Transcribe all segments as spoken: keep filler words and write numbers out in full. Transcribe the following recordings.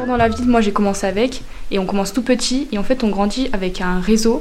Sport dans la ville, moi j'ai commencé avec, et on commence tout petit, et en fait on grandit avec un réseau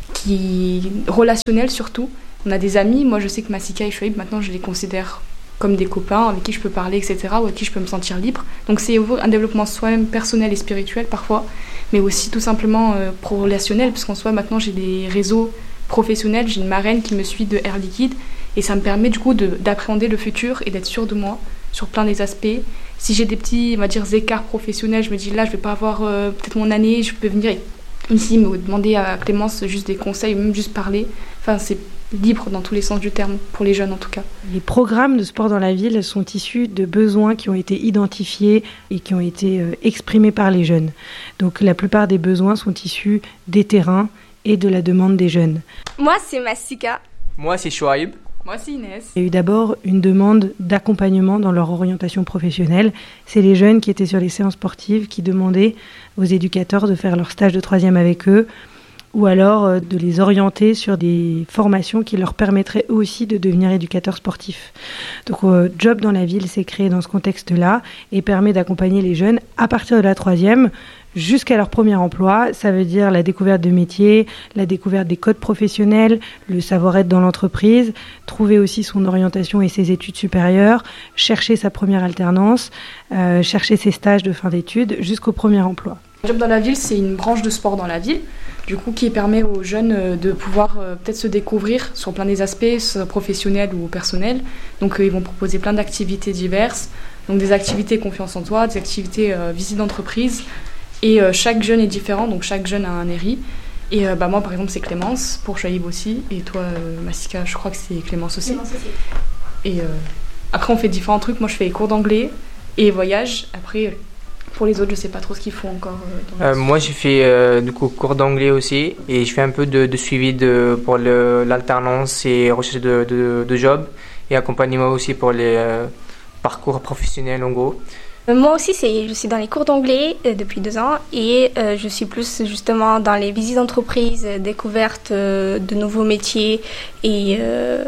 qui relationnel surtout. On a des amis, moi je sais que Massika et Chouaib, maintenant je les considère comme des copains avec qui je peux parler, et cetera, ou avec qui je peux me sentir libre. Donc c'est un développement soi-même personnel et spirituel parfois, mais aussi tout simplement euh, pro-relationnel, parce qu'en soi maintenant j'ai des réseaux professionnels, j'ai une marraine qui me suit de Air Liquide, et ça me permet du coup de, d'appréhender le futur et d'être sûre de moi sur plein des aspects. Si j'ai des petits, on va dire, écarts professionnels, je me dis là je vais pas avoir euh, peut-être mon année, je peux venir ici me demander à Clémence juste des conseils, ou même juste parler. Enfin c'est libre dans tous les sens du terme, pour les jeunes en tout cas. Les programmes de sport dans la ville sont issus de besoins qui ont été identifiés et qui ont été euh, exprimés par les jeunes. Donc la plupart des besoins sont issus des terrains et de la demande des jeunes. Moi c'est Massika. Moi c'est Chouaib. Moi c'est Inès. Il y a eu d'abord une demande d'accompagnement dans leur orientation professionnelle. C'est les jeunes qui étaient sur les séances sportives qui demandaient aux éducateurs de faire leur stage de troisième avec eux, ou alors de les orienter sur des formations qui leur permettraient eux aussi de devenir éducateurs sportifs. Donc euh, Job dans la ville s'est créé dans ce contexte-là et permet d'accompagner les jeunes à partir de la troisième jusqu'à leur premier emploi. Ça veut dire la découverte de métiers, la découverte des codes professionnels, le savoir-être dans l'entreprise, trouver aussi son orientation et ses études supérieures, chercher sa première alternance, euh, chercher ses stages de fin d'études jusqu'au premier emploi. Job dans la ville, c'est une branche de sport dans la ville, du coup qui permet aux jeunes de pouvoir euh, peut-être se découvrir sur plein des aspects, soit professionnels ou personnels. Donc euh, ils vont proposer plein d'activités diverses, donc des activités confiance en toi, des activités euh, visite d'entreprise, et euh, chaque jeune est différent, donc chaque jeune a un R I. Et euh, bah, moi par exemple c'est Clémence, pour Chouaib aussi, et toi euh, Massika, je crois que c'est Clémence aussi. Clémence aussi. Et euh, après on fait différents trucs, moi je fais les cours d'anglais et voyage, après... Pour les autres, je sais pas trop ce qu'ils font encore. Euh, dans euh, moi, j'ai fait euh, du coup cours d'anglais aussi et je fais un peu de, de suivi de, pour le, l'alternance et recherche de, de, de job et accompagnement aussi pour les euh, parcours professionnels en gros. Euh, moi aussi, c'est, je suis dans les cours d'anglais euh, depuis deux ans et euh, je suis plus justement dans les visites d'entreprise, euh, découverte euh, de nouveaux métiers et euh,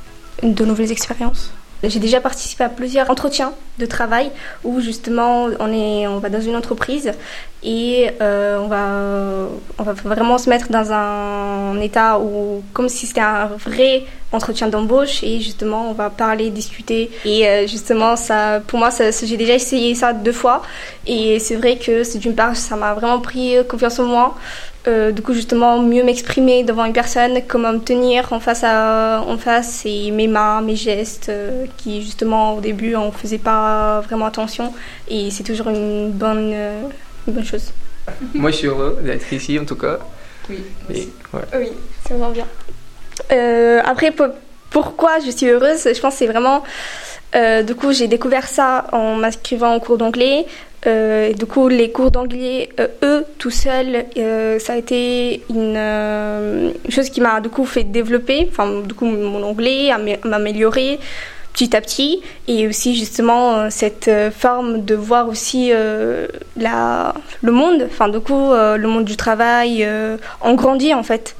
de nouvelles expériences. J'ai déjà participé à plusieurs entretiens de travail où justement on, est, on va dans une entreprise et euh, on, va, on va vraiment se mettre dans un état où, comme si c'était un vrai entretien d'embauche et justement on va parler, discuter et euh, justement ça, pour moi ça, j'ai déjà essayé ça deux fois et c'est vrai que c'est, d'une part ça m'a vraiment pris confiance en moi. Euh, du coup justement mieux m'exprimer devant une personne, comment me tenir en face à en face et mes mains, mes gestes euh, qui justement au début on faisait pas vraiment attention et c'est toujours une bonne euh, une bonne chose. Moi je suis heureux d'être ici en tout cas. Oui. Et, ouais. Oui, c'est vraiment bien. Euh, après p- pourquoi je suis heureuse, je pense que c'est vraiment euh, du coup j'ai découvert ça en m'inscrivant au cours d'anglais. Euh, du coup, les cours d'anglais, euh, eux, tout seuls, euh, ça a été une euh, chose qui m'a du coup fait développer, enfin, du coup, mon anglais, à m'améliorer petit à petit, et aussi justement euh, cette euh, forme de voir aussi euh, la, le monde, enfin, du coup, euh, le monde du travail, euh, on grandit en fait.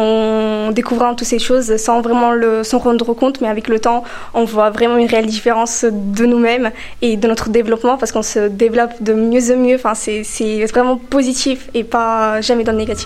En découvrant toutes ces choses sans vraiment le, s'en rendre compte, mais avec le temps, on voit vraiment une réelle différence de nous-mêmes et de notre développement parce qu'on se développe de mieux en mieux. Enfin, c'est, c'est vraiment positif et pas jamais dans le négatif.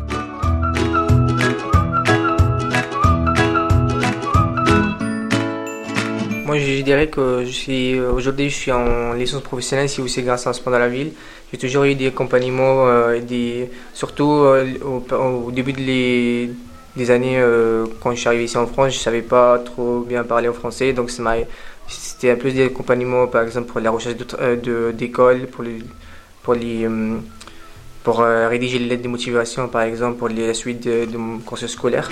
Moi, je dirais que je suis, aujourd'hui, je suis en licence professionnelle, c'est aussi grâce à Sport dans la ville. J'ai toujours eu des accompagnements, euh, des, surtout euh, au, au début de les, des années, euh, quand je suis arrivé ici en France, je ne savais pas trop bien parler en français, donc ça m'a, c'était un peu des accompagnements, par exemple, pour la recherche de, de, d'école, pour, les, pour, les, pour euh, rédiger les lettres de motivation, par exemple, pour les, la suite de, de mon cursus scolaire.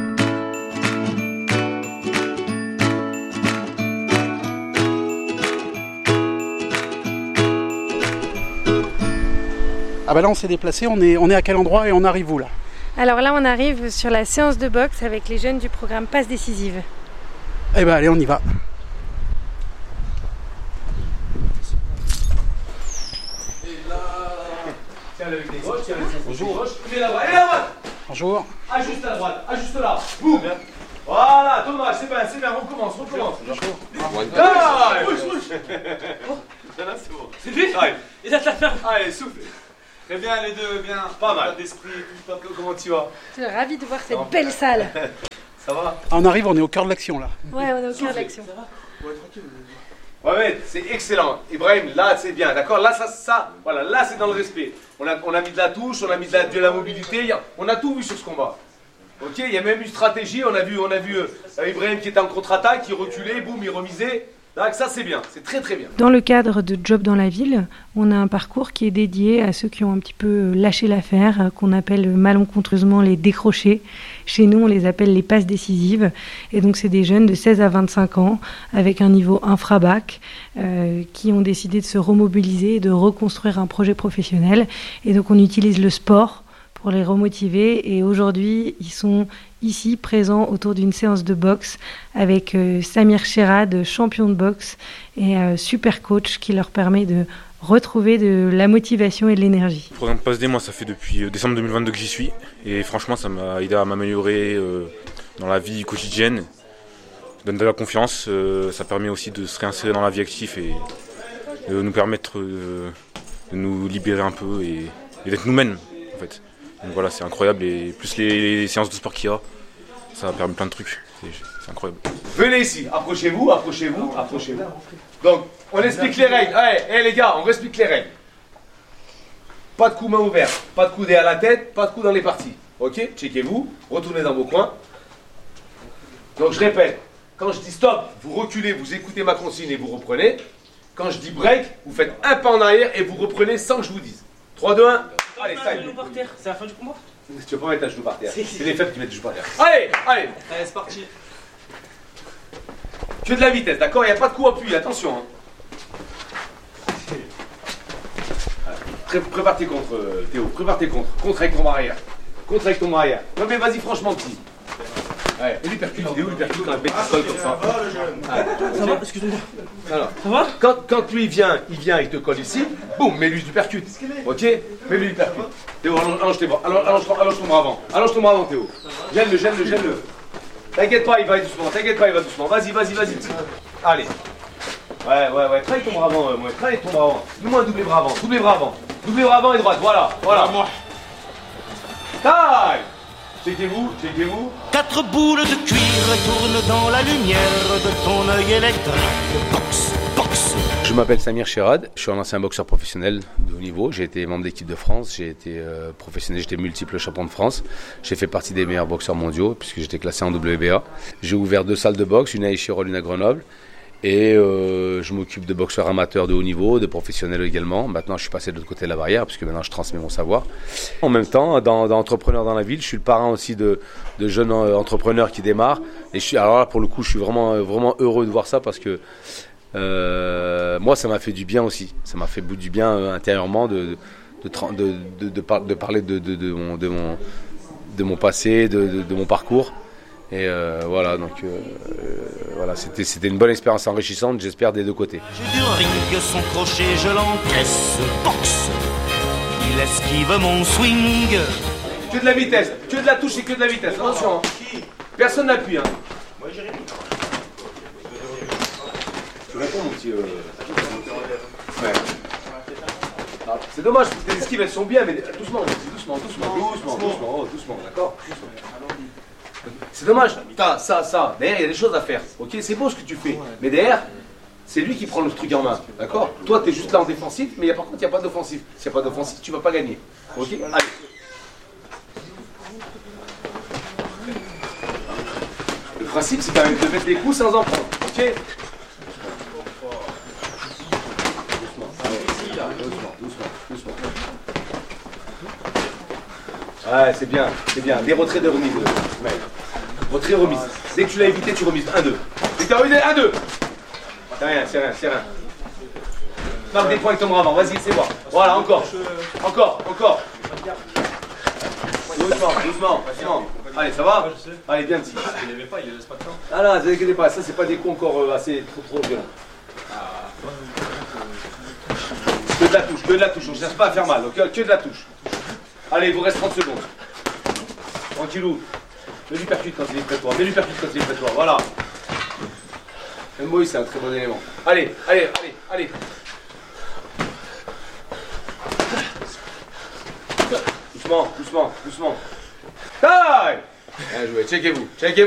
Ah bah là on s'est déplacé, on est, on est à quel endroit et on arrive où là? Alors là on arrive sur la séance de boxe avec les jeunes du programme Passe Décisive. Eh bah allez on y va. Bonjour. Et la droite. Bonjour. Ajuste à la droite, ajuste là. Boum. Voilà, tournage, c'est bien, c'est bien, on recommence, on recommence. Bonjour. Ah, bouge, bouge. C'est bon. C'est vite. Allez, souffle. Très bien, les deux, bien. Pas mal. D'esprit, comment tu vas? Je suis ravie de voir cette non. belle salle. Ça va? On arrive, on est au cœur de l'action là. Ouais, on est au cœur de l'action. Ouais, tranquille. Ouais, ouais, c'est excellent. Ibrahim, là, c'est bien, d'accord? Là, ça, ça, voilà, là, c'est dans le respect. On a, on a mis de la touche, on a mis de la, de la mobilité, on a tout vu sur ce combat. Ok, il y a même une stratégie, on a vu, on a vu euh, Ibrahim qui était en contre-attaque, qui reculait, boum, il remisait. Donc ça, c'est bien, c'est très très bien. Dans le cadre de Job dans la ville, on a un parcours qui est dédié à ceux qui ont un petit peu lâché l'affaire, qu'on appelle malencontreusement les décrochés. Chez nous, on les appelle les passes décisives. Et donc, c'est des jeunes de seize à vingt-cinq ans, avec un niveau infra-bac, euh, qui ont décidé de se remobiliser et de reconstruire un projet professionnel. Et donc, on utilise le sport pour les remotiver. Et aujourd'hui, ils sont ici présents autour d'une séance de boxe avec euh, Samir Sherad, champion de boxe et euh, super coach qui leur permet de retrouver de la motivation et de l'énergie. Le programme Pass D, moi ça fait depuis décembre deux mille vingt-deux que j'y suis et franchement ça m'a aidé à m'améliorer euh, dans la vie quotidienne, ça donne de la confiance, euh, ça permet aussi de se réinsérer dans la vie active et de nous permettre euh, de nous libérer un peu et, et d'être nous-mêmes en fait. Donc voilà, c'est incroyable et plus les, les séances de sport qu'il y a, ça permet plein de trucs, c'est, c'est incroyable. Venez ici, approchez-vous, approchez-vous, approchez-vous. Donc, on explique les règles. Allez, hey, les gars, on explique les règles. Pas de coups main ouverts, pas de coups à la tête, pas de coups dans les parties. Ok, checkez-vous, retournez dans vos coins. Donc je répète, quand je dis stop, vous reculez, vous écoutez ma consigne et vous reprenez. Quand je dis break, vous faites un pas en arrière et vous reprenez sans que je vous dise. trois, deux, un. Allez, ça y est. C'est la fin du combat? Tu vas pas mettre ta genou par terre. C'est, c'est les faibles qui mettent les genoux par terre. Allez, allez. Allez, c'est parti. Tu as de la vitesse, d'accord? Il n'y a pas de coup appui, attention. Hein. Pré- prépare tes contres, Théo. Prépare tes contres. Contre avec ton bras arrière. Contre avec ton bras arrière. Non mais vas-y, franchement, petit. Ouais, et lui percute, il est où le percute quand un mec qui colle comme ça? Ouais. Ça va? Excuse-moi. Alors, ça va? Quand, quand lui il vient, il vient, il te colle ici, boum, mets-lui du percute. Ok? Mets-lui du percute. Théo, allonge, allonge tes bras, allonge, allonge, allonge ton bras avant. Allonge ton bras avant, Théo. Gêne-le, gêne-le, gêne-le. T'inquiète pas, il va doucement, t'inquiète pas, il va doucement. Vas-y, vas-y, vas-y. Allez. Ouais, ouais, ouais, travaille ton bras avant, euh, moi. Travaille ton bras avant. Dis-moi un double bras avant, double bras avant. Double bras avant et droite, voilà, voilà. Moi. Taille. Checkez-vous, checkez-vous. Quatre boules de cuir tournent dans la lumière de ton œil électrique. Boxe, boxe. Je m'appelle Samir Sherad, je suis un ancien boxeur professionnel de haut niveau. J'ai été membre d'équipe de France, j'ai été euh, professionnel, j'étais multiple champion de France. J'ai fait partie des meilleurs boxeurs mondiaux puisque j'étais classé en W B A. J'ai ouvert deux salles de boxe, une à Échirol, une à Grenoble. Et euh, je m'occupe de boxeurs amateurs de haut niveau, de professionnels également. Maintenant, je suis passé de l'autre côté de la barrière, puisque maintenant, je transmets mon savoir. En même temps, dans, dans Entrepreneurs dans la ville, je suis le parrain aussi de, de jeunes entrepreneurs qui démarrent. Et je suis, alors là, pour le coup, je suis vraiment, vraiment heureux de voir ça, parce que euh, moi, ça m'a fait du bien aussi. Ça m'a fait du bien euh, intérieurement de, de, de, de, de, de, par, de parler de, de, de, mon, de, mon, de mon passé, de, de, de mon parcours. Et euh, voilà, donc euh, euh, voilà, c'était, c'était une bonne expérience enrichissante, j'espère, des deux côtés. J'ai du ring, son crochet, je l'encaisse, boxe. Il esquive mon swing. Que de la vitesse, que de la touche et que de la vitesse, attention. Hein. Personne n'appuie. Hein. Moi, j'ai répondu. Tu réponds, mon petit. Euh... Ouais. Ah, c'est dommage, parce que tes esquives, elles sont bien, mais doucement, doucement, doucement, doucement, doucement, doucement, oh, doucement, d'accord doucement. C'est dommage, t'as ça, ça, derrière il y a des choses à faire, ok, c'est beau ce que tu fais, mais derrière, c'est lui qui prend le truc en main, d'accord? Toi t'es juste là en défensif, mais y a, par contre il n'y a pas d'offensif, s'il n'y a pas d'offensif, tu vas pas gagner, ok? Allez. Le principe c'est quand même de mettre des coups sans en prendre, ok? Doucement, doucement, doucement. Ouais, c'est bien, c'est bien. Des retraits de remise. Ouais. Retrait, remise. Dès que tu l'as évité, tu remises. un deux. Dès que tu as remisé, un deux. C'est rien, c'est rien, c'est rien. Marque des points avec ton bras avant. Vas-y, c'est bon. Voilà, encore. Encore, encore. Doucement, doucement, doucement. Allez, ça va? Allez, bien petit. Ah non, ne vous inquiétez pas. Ça, c'est pas des coups encore euh, assez trop, trop violents. Que de la touche, que de la touche. On ne cherche pas à faire mal, ok? Que de la touche. Allez, il vous reste trente secondes. Tranquillou. Mets du percute quand il est près de toi. Mets du percute quand il est près de toi. Voilà. M O I, c'est un très bon élément. Allez, allez, allez, allez. Doucement, doucement, doucement. Taille! Bien joué, checkez-vous, checkez-vous.